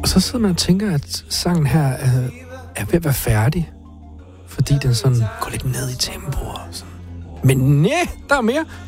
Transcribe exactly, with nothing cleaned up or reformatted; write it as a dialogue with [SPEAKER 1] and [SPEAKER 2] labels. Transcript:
[SPEAKER 1] Og så sidder man og tænker, at sangen her er, er ved at være færdig, fordi den sådan går lidt ned i tempo og sådan. Men nej, der er mere.